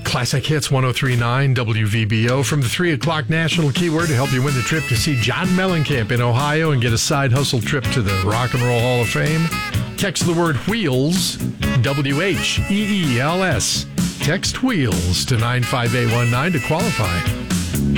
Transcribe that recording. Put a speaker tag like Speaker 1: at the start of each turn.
Speaker 1: Classic Hits 103.9 WVBO from the 3 o'clock national keyword to help you win the trip to see John Mellencamp in Ohio and get a side hustle trip to the Rock and Roll Hall of Fame. Text the word WHEELS, WHEELS. Text WHEELS to 95819 to qualify.